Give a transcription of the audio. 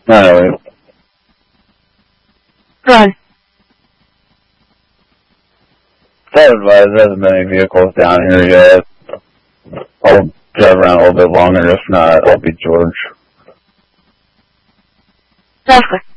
Alright. Run. I advise there hasn't been any vehicles down here yet. I'll drive around a little bit longer. If not, I'll be George. Sounds good.